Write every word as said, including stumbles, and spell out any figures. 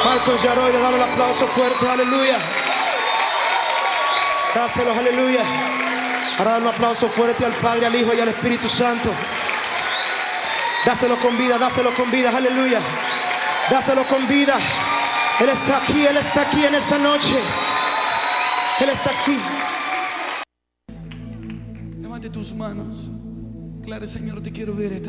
Marcos Yaroy, de darle el aplauso fuerte, aleluya. Dáselo, aleluya. Ahora dale un aplauso fuerte al Padre, al Hijo y al Espíritu Santo. Dáselo con vida, dáselo con vida, aleluya. Dáselo con vida. Él está aquí, Él está aquí en esta noche. Él está aquí. Levante tus manos. Claro, Señor, te quiero ver esta